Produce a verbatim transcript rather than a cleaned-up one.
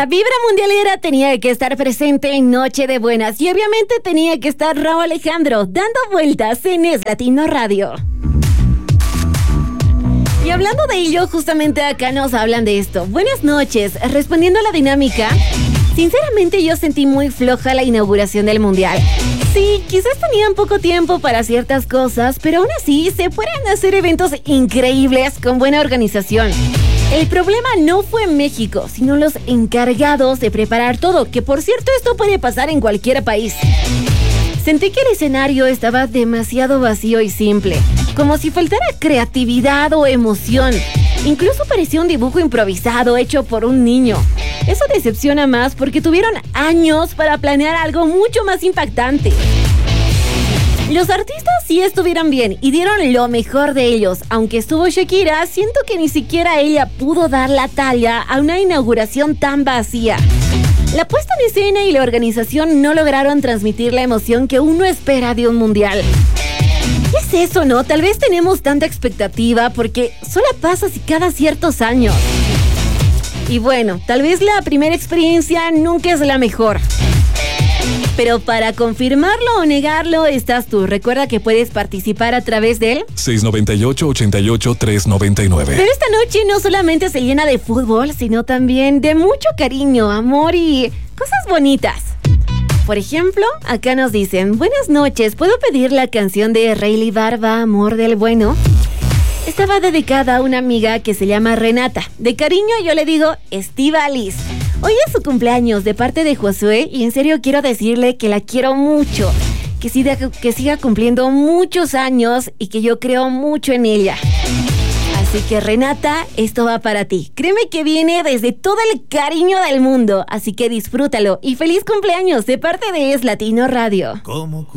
La vibra mundialera tenía que estar presente en Noche de Buenas y obviamente tenía que estar Raúl Alejandro dando vueltas en Es Latino Radio. Y hablando de ello, justamente acá nos hablan de esto. Buenas noches, respondiendo a la dinámica, sinceramente yo sentí muy floja la inauguración del Mundial. Sí, quizás tenían poco tiempo para ciertas cosas, pero aún así se pueden hacer eventos increíbles con buena organización. El problema no fue México, sino los encargados de preparar todo, que por cierto esto puede pasar en cualquier país. Sentí que el escenario estaba demasiado vacío y simple, como si faltara creatividad o emoción. Incluso parecía un dibujo improvisado hecho por un niño. Eso decepciona más porque tuvieron años para planear algo mucho más impactante. Los artistas sí estuvieron bien y dieron lo mejor de ellos. Aunque estuvo Shakira, siento que ni siquiera ella pudo dar la talla a una inauguración tan vacía. La puesta en escena y la organización no lograron transmitir la emoción que uno espera de un mundial. ¿Qué es eso, no? Tal vez tenemos tanta expectativa porque solo pasa así cada ciertos años. Y bueno, tal vez la primera experiencia nunca es la mejor. Pero para confirmarlo o negarlo estás tú. Recuerda que puedes participar a través del seis nueve ocho, ocho ocho, tres nueve nueve. Pero esta noche no solamente se llena de fútbol, sino también de mucho cariño, amor y cosas bonitas. Por ejemplo, acá nos dicen: buenas noches, ¿puedo pedir la canción de Rayleigh Barba, Amor del Bueno? Estaba dedicada a una amiga que se llama Renata. De cariño yo le digo Estivalis. Hoy es su cumpleaños de parte de Josué y en serio quiero decirle que la quiero mucho, que siga, que siga cumpliendo muchos años y que yo creo mucho en ella. Así que Renata, esto va para ti. Créeme que viene desde todo el cariño del mundo, así que disfrútalo y feliz cumpleaños de parte de Es Latino Radio. ¿Cómo?